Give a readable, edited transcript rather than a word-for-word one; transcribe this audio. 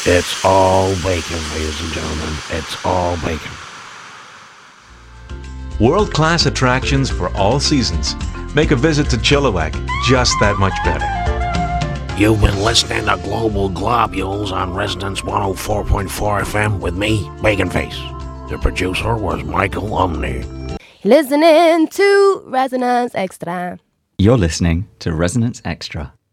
It's all bacon, ladies and gentlemen. It's all bacon. World-class attractions for all seasons make a visit to Chilliwack just that much better. You've been listening to Global Globules on Resonance 104.4 FM with me, Bacon Face. The producer was Michael Umney. Listening to Resonance Extra. You're listening to Resonance Extra.